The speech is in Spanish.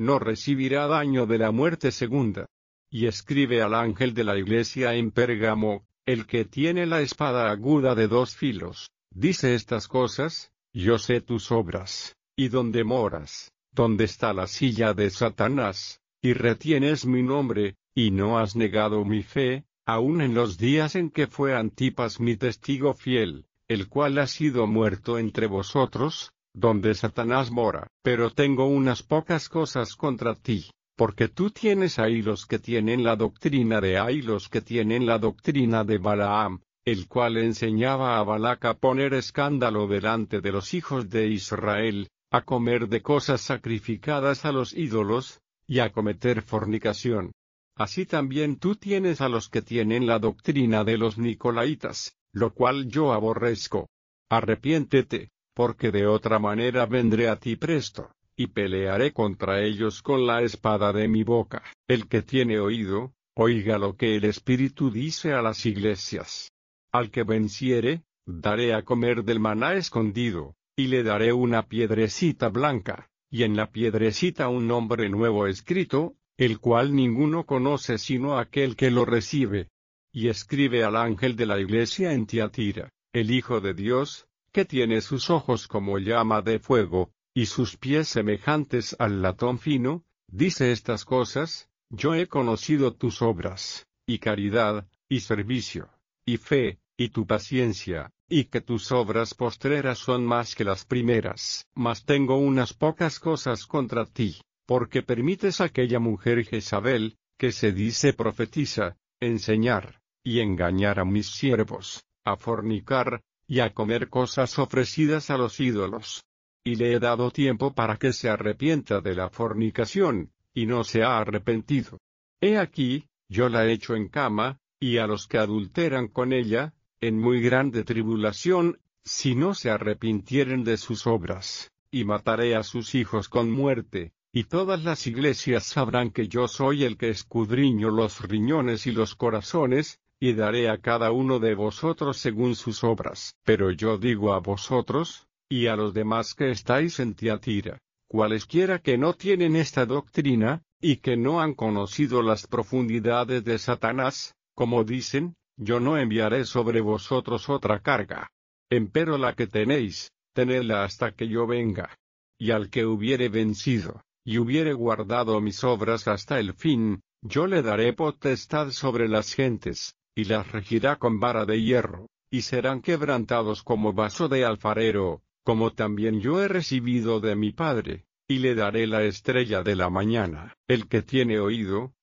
no recibirá daño de la muerte segunda. Y escribe al ángel de la iglesia en Pérgamo, el que tiene la espada aguda de 2 filos, dice estas cosas: yo sé tus obras, y dónde moras, dónde está la silla de Satanás, y retienes mi nombre, y no has negado mi fe, aun en los días en que fue Antipas mi testigo fiel, el cual ha sido muerto entre vosotros, donde Satanás mora. Pero tengo unas pocas cosas contra ti, porque tú tienes ahí los que tienen la doctrina de Ahí los que tienen la doctrina de Balaam, el cual enseñaba a Balac a poner escándalo delante de los hijos de Israel, a comer de cosas sacrificadas a los ídolos, y a cometer fornicación. Así también tú tienes a los que tienen la doctrina de los Nicolaitas, lo cual yo aborrezco. Arrepiéntete, porque de otra manera vendré a ti presto, y pelearé contra ellos con la espada de mi boca. El que tiene oído, oiga lo que el Espíritu dice a las iglesias. Al que venciere, daré a comer del maná escondido, y le daré una piedrecita blanca, y en la piedrecita un nombre nuevo escrito, el cual ninguno conoce sino aquel que lo recibe. Y escribe al ángel de la iglesia en Tiatira, el Hijo de Dios, que tiene sus ojos como llama de fuego, y sus pies semejantes al latón fino, dice estas cosas: yo he conocido tus obras, y caridad, y servicio, y fe, y tu paciencia, y que tus obras postreras son más que las primeras. Mas tengo unas pocas cosas contra ti, porque permites a aquella mujer Jezabel, que se dice profetiza, enseñar, y engañar a mis siervos, a fornicar, y a comer cosas ofrecidas a los ídolos. Y le he dado tiempo para que se arrepienta de la fornicación, y no se ha arrepentido. He aquí, yo la echo en cama, y a los que adulteran con ella, en muy grande tribulación, si no se arrepintieren de sus obras, y mataré a sus hijos con muerte, y todas las iglesias sabrán que yo soy el que escudriño los riñones y los corazones, y daré a cada uno de vosotros según sus obras. Pero yo digo a vosotros, y a los demás que estáis en Tiatira, cualesquiera que no tienen esta doctrina, y que no han conocido las profundidades de Satanás, como dicen, yo no enviaré sobre vosotros otra carga. Empero la que tenéis, tenedla hasta que yo venga. Y al que hubiere vencido, y hubiere guardado mis obras hasta el fin, yo le daré potestad sobre las gentes, y las regirá con vara de hierro, y serán quebrantados como vaso de alfarero, como también yo he recibido de mi Padre, y le daré la estrella de la mañana. El que tiene oído,